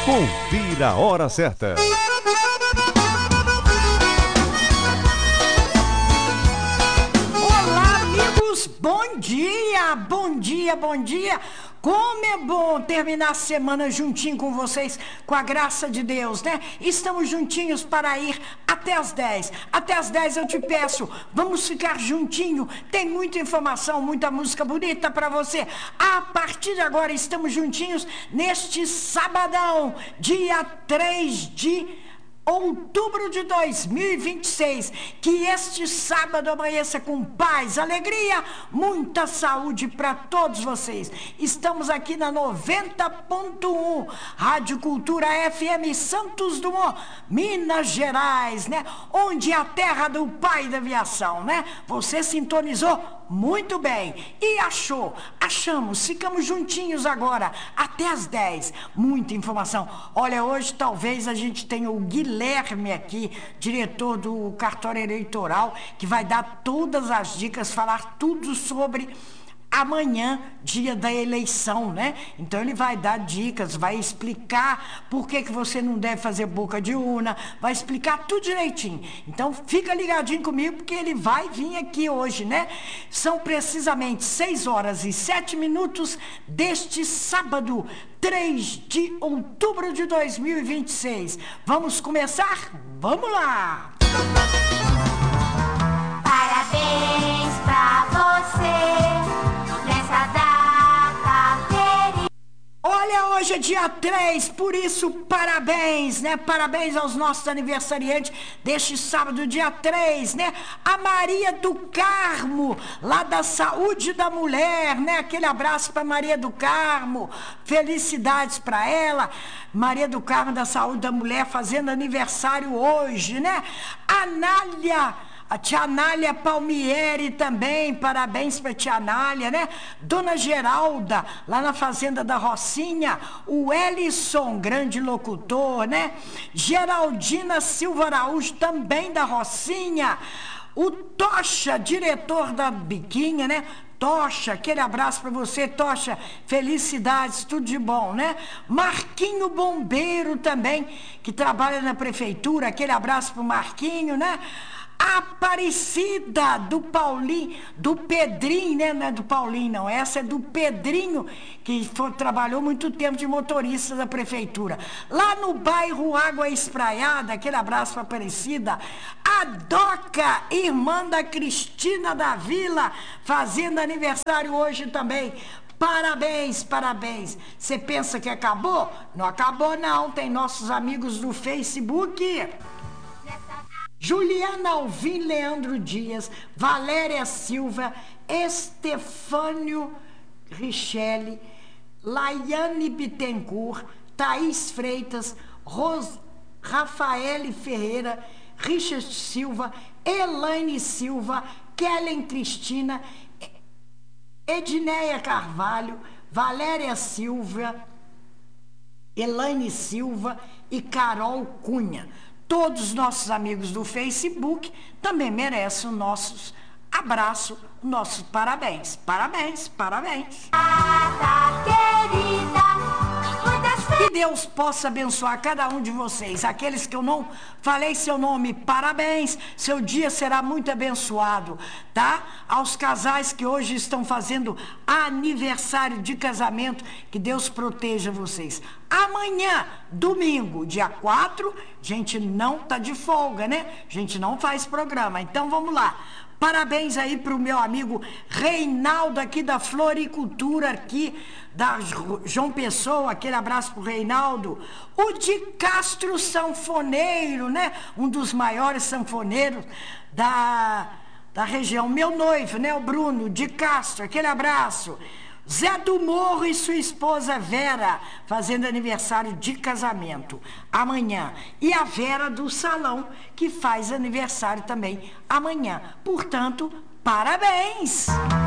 Confira a hora certa. Olá, amigos, bom dia, bom dia, bom dia. Como é bom terminar a semana juntinho com vocês, com a graça de Deus, né? Estamos juntinhos para ir até as 10. Até as 10 eu te peço, vamos ficar juntinho. Tem muita informação, muita música bonita para você. A partir de agora estamos juntinhos neste sabadão, dia 3 de outubro de 2026, que este sábado amanheça com paz, alegria, muita saúde para todos vocês. Estamos aqui na 90.1 Rádio Cultura FM Santos Dumont, Minas Gerais, né? Onde é a terra do pai da aviação, né? Você sintonizou muito bem e achamos, ficamos juntinhos agora até as 10. Muita informação. Olha, hoje talvez a gente tenha o Guilherme aqui, diretor do cartório eleitoral, que vai dar todas as dicas, falar tudo sobre amanhã, dia da eleição, né? Então ele vai dar dicas, vai explicar por que você não deve fazer boca de urna, vai explicar tudo direitinho. Então fica ligadinho comigo, porque ele vai vir aqui hoje, né? São precisamente 6 horas e 7 minutos deste sábado, 3 de outubro de 2026. Vamos começar? Vamos lá! Parabéns pra você. Olha, hoje é dia 3, por isso parabéns, né? Parabéns aos nossos aniversariantes deste sábado, dia 3, né? A Maria do Carmo, lá da Saúde da Mulher, né? Aquele abraço para Maria do Carmo, felicidades para ela. Maria do Carmo da Saúde da Mulher fazendo aniversário hoje, né? A tia Anália Palmieri também, parabéns para a tia Anália, né? Dona Geralda, lá na Fazenda da Rocinha, o Ellison, grande locutor, né? Geraldina Silva Araújo, também da Rocinha, o Tocha, diretor da Biquinha, né? Tocha, aquele abraço para você, Tocha, felicidades, tudo de bom, né? Marquinho Bombeiro também, que trabalha na prefeitura, aquele abraço para o Marquinho, né? Aparecida do Paulinho, do Pedrinho, né? Não é do Paulinho, não. Essa é do Pedrinho, que trabalhou muito tempo de motorista da prefeitura. Lá no bairro Água Espraiada, aquele abraço para Aparecida. A Doca, irmã da Cristina da Vila, fazendo aniversário hoje também. Parabéns, parabéns. Você pensa que acabou? Não acabou, não. Tem nossos amigos do Facebook. Juliana Alvim, Leandro Dias, Valéria Silva, Estefânio Richelli, Laiane Bittencourt, Thaís Freitas, Rafaele Ferreira, Richard Silva, Elaine Silva, Kellen Cristina, Edneia Carvalho, Valéria Silva, Elaine Silva e Carol Cunha. Todos os nossos amigos do Facebook também merecem o nosso abraço, o nosso parabéns. Parabéns, parabéns. Que Deus possa abençoar cada um de vocês. Aqueles que eu não falei seu nome, parabéns. Seu dia será muito abençoado, tá? Aos casais que hoje estão fazendo aniversário de casamento, que Deus proteja vocês. Amanhã, domingo, dia 4, a gente não tá de folga, né? A gente não faz programa. Então vamos lá. Parabéns aí para o meu amigo Reinaldo aqui da Floricultura, aqui da João Pessoa, aquele abraço para o Reinaldo. O de Castro Sanfoneiro, né? Um dos maiores sanfoneiros da região. Meu noivo, né? O Bruno de Castro, aquele abraço. Zé do Morro e sua esposa Vera, fazendo aniversário de casamento amanhã. E a Vera do Salão, que faz aniversário também amanhã. Portanto, parabéns!